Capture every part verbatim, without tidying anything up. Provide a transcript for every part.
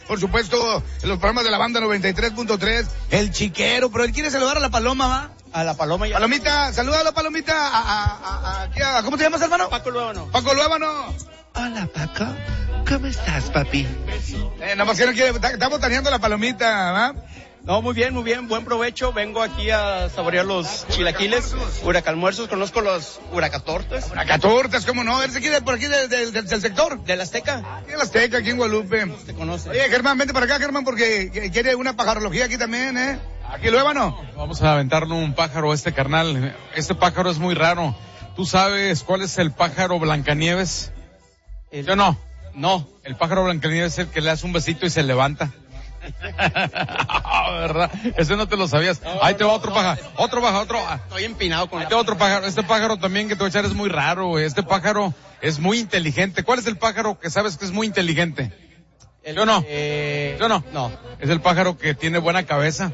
por supuesto, en los programas de la banda noventa y tres punto tres, el chiquero, pero él quiere saludar a la paloma, ¿va? A la paloma ya. Palomita, saluda a la palomita, a, a, a, a, a ¿cómo te llamas, hermano? Paco Luébano. Paco Luébano. Hola, Paco. ¿Cómo estás, papi? Eh, nada más que no quiere, está, está botaneando la palomita, ¿va? No, muy bien, muy bien, buen provecho. Vengo aquí a saborear los chilaquiles, huracalmuerzos, conozco los huracatortas. Huracatortas, ¿cómo no? ¿Eres aquí de, por aquí de, de, del, del sector? ¿De la Azteca? Aquí en la Azteca, aquí en Guadalupe. ¿Te conoce? Oye, Germán, vente para acá, Germán, porque quiere una pajarología aquí también, ¿eh? Aquí Luébano. Vamos a aventarle un pájaro a este carnal. Este pájaro es muy raro. ¿Tú sabes cuál es el pájaro Blancanieves? El... ¿Sí o no? No. El pájaro Blancanieves es el que le hace un besito y se levanta. ¿Verdad? Ese no te lo sabías. No, Ahí te va otro no, pájaro. No, otro pájaro, otro. Estoy empinado con Ahí te va otro pájaro. Este pájaro también que te voy a echar es muy raro, güey. Este pájaro es muy inteligente. ¿Cuál es el pájaro que sabes que es muy inteligente? El, ¿Sí o no? Eh... ¿Sí o no? No. Es el pájaro que tiene buena cabeza.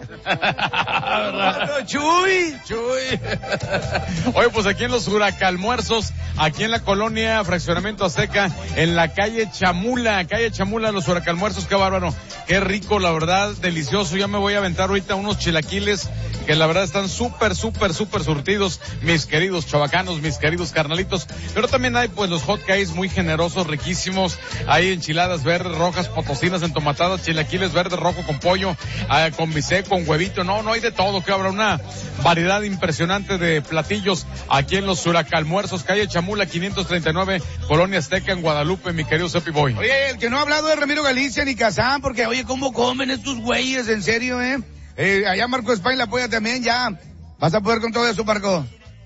Chuy, Chuy. Oye, pues aquí en los huracalmuerzos, aquí en la colonia Fraccionamiento Azteca, en la calle Chamula, calle Chamula, los huracalmuerzos, qué bárbaro, qué rico, la verdad, delicioso. Ya me voy a aventar ahorita unos chilaquiles que la verdad están súper, súper, súper surtidos, mis queridos chavacanos, mis queridos carnalitos. Pero también hay pues los hot cakes muy generosos, riquísimos. Hay enchiladas verdes, rojas, potosinas, entomatadas, chilaquiles verde, rojo con pollo, eh, con bistec, con huevito. No, no hay de todo, que habrá una variedad impresionante de platillos aquí en los huracalmuerzos, calle Chamula, quinientos treinta y nueve, Colonia Azteca, en Guadalupe, mi querido Sepi Boy. Oye, el que no ha hablado es Ramiro Galicia ni Kazán, porque oye, ¿cómo comen estos güeyes? En serio, ¿eh? Eh, allá Marco España la apoya también, ya. ¿Vas a poder con todo eso, Marco?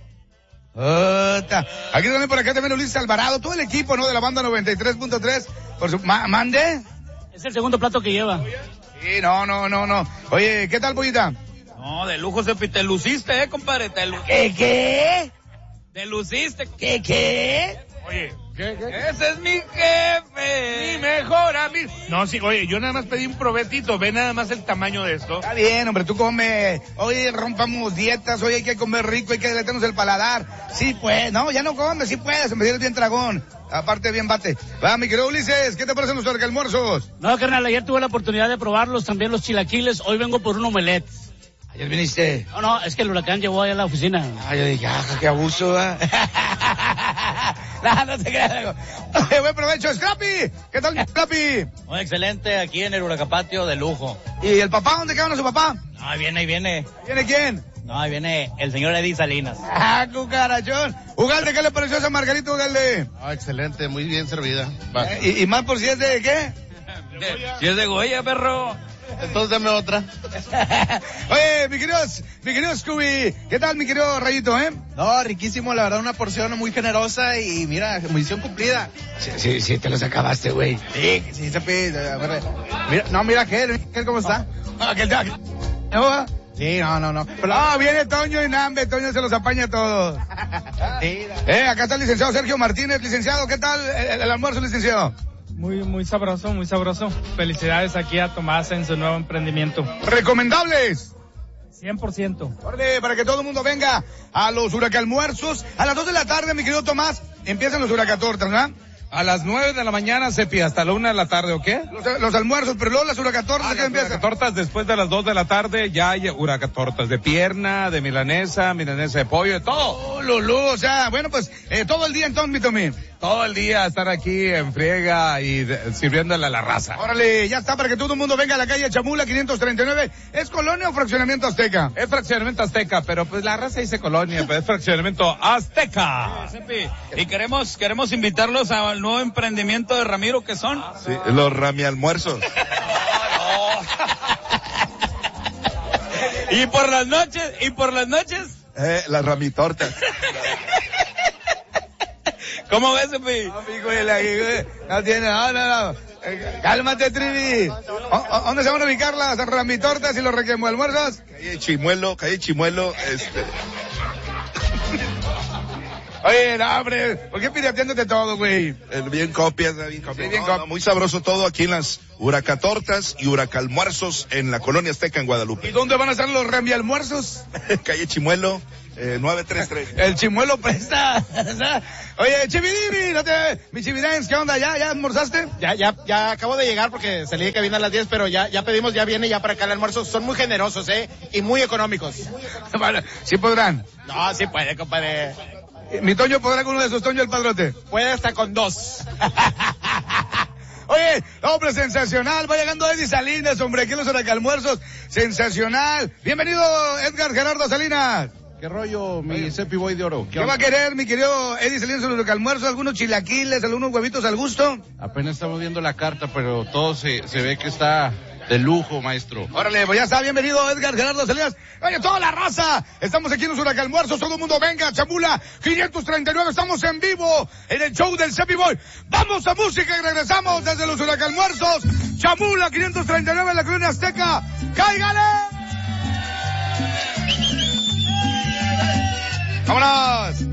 Ota. Aquí también por acá también Ulises Alvarado, todo el equipo, ¿no? De la banda noventa y tres punto tres. Por su... Ma ¿Mande? Es el segundo plato que lleva. Sí, no, no, no, no. Oye, ¿qué tal, pollita? No, de lujo, Sepi, te luciste, eh, compadre, te luciste. ¿Qué, qué? Te luciste. ¿Qué, qué? Oye, ¿qué, qué? Ese es mi jefe. Mi mejor amigo. No, sí, oye, yo nada más pedí un probetito, ve nada más el tamaño de esto. Está bien, hombre, tú come. Oye, rompamos dietas, oye, hay que comer rico, hay que deleitarnos el paladar. Sí, pues, no, ya no comes, sí puedes, me tienes bien dragón. Aparte, bien bate. Va, mi querido Ulises, ¿qué te parecen los almuerzos? No, carnal, ayer tuve la oportunidad de probarlos, también los chilaquiles. Hoy vengo por un omelette. Ayer viniste. No, no, es que el huracán llegó allá a la oficina. Ay, yo dije, ah, qué abuso, ¿eh? No, no te creas. Oye, buen provecho, Scrappy. ¿Qué tal, Scrappy? Muy excelente, aquí en el Huracapatio, de lujo. ¿Y el papá? ¿Dónde quedaron su papá? No, ahí viene, ahí viene. ¿Viene quién? No, ahí viene el señor Eddie Salinas. Ah, cucarachón. Ugalde, ¿qué le pareció a esa Margarita, Ugalde? Ah, excelente, muy bien servida. Eh, y, ¿Y más por si es de qué? Si es de Goya, perro. Entonces dame otra. Oye, mi querido, mi querido Scooby, ¿qué tal, mi querido Rayito, eh? No, riquísimo, la verdad, una porción muy generosa y mira, misión cumplida. Sí, sí, sí, te los acabaste, güey. Sí, sí, se pide. A ver, mira, no, mira, ¿qué? ¿Qué cómo está? Ah, ¿qué tal? ¿No? Sí, no, no, no. Pero, ah, viene Toño y Nambe, Toño se los apaña todos. Sí, eh, acá está el licenciado Sergio Martínez. Licenciado, ¿qué tal el, el almuerzo, licenciado? Muy, muy sabroso, muy sabroso. Felicidades aquí a Tomás en su nuevo emprendimiento. ¿Recomendables? cien por ciento. Órale, para que todo el mundo venga a los huracalmuerzos. A las dos de la tarde, mi querido Tomás, empiezan los huracatortas, ¿verdad? A las nueve de la mañana, Sepi, hasta la una de la tarde, ¿o qué? Los, los almuerzos, pero luego las huracatortas, Ah, ¿qué empiezan? huracatortas después de las dos de la tarde, ya hay huracatortas de pierna, de milanesa, milanesa de pollo, de todo. Oh, Lulú, o sea, bueno, pues, eh, todo el día entonces, mi Tommy. Todo el día estar aquí en friega y de, sirviéndole a la raza. Órale, ya está, para que todo el mundo venga a la calle Chamula, quinientos treinta y nueve. ¿Es colonia o fraccionamiento azteca? Es fraccionamiento azteca, pero pues la raza dice colonia, pero es fraccionamiento azteca. Sí, y queremos, queremos invitarlos al nuevo emprendimiento de Ramiro, ¿qué son? Sí, los ramialmuerzos. Y por las noches, y por las noches. Eh, las ramitortas. ¿Cómo ves, Sepi? No, pico, el aguijón, no tiene, no, no, no. Eh, cálmate, Trivi. ¿O- ¿Dónde se van a ubicar las ramitortas y los requemualmuerzos? Calle Chimuelo, calle Chimuelo, este. Oye, no, hombre, ¿por qué pirateándote todo, güey? Eh, Bien copias, bien copias. Sí, bien No, copias. no, muy sabroso todo aquí en las Huracatortas y Huracalmuerzos en la Colonia Azteca en ¿Y Guadalupe. dónde van a estar los remialmuerzos? Calle Chimuelo, eh, nueve tres tres. El chimuelo presta. Oye, Chividimi, no te... Mi Chividens, ¿qué onda? ¿Ya, ya almorzaste? Ya, ya, ya acabo de llegar porque salí de cabina a las diez, pero ya, ya pedimos, ya viene ya para acá el almuerzo. Son muy generosos, ¿eh? Y muy económicos. Vale, sí podrán. No, sí puede, compadre. Mi Toño podrá con uno de esos Toño el padrote. Puede hasta con dos. Oye, hombre, sensacional. Va llegando Eddie Salinas, hombre, aquí en los Huracalmuerzos. Sensacional. Bienvenido, Edgar Gerardo Salinas. ¿Qué rollo, mi Cepi Boy de Oro? ¿Qué va a querer, mi querido Eddie Salinas, en los Huracalmuerzos? ¿Algunos chilaquiles, algunos huevitos al gusto? Apenas estamos viendo la carta, pero todo se, se ve que está de lujo, maestro. Órale, pues ya está, bienvenido Edgar Gerardo Salinas. Oye, toda la raza, estamos aquí en los Huracalmuerzos, todo el mundo venga, Chamula, quinientos treinta y nueve, estamos en vivo en el show del Cepi Boy. Vamos a música y regresamos desde los Huracalmuerzos, Chamula, quinientos treinta y nueve en la Colonia Azteca. ¡Cáigale! ¡Vámonos!